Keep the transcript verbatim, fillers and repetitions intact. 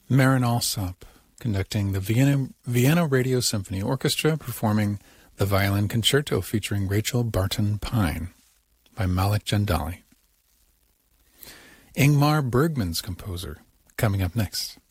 Marin Alsop conducting the Vienna, Vienna Radio Symphony Orchestra, performing the Violin Concerto featuring Rachel Barton Pine by Malik Jandali. Ingmar Bergman's composer, coming up next.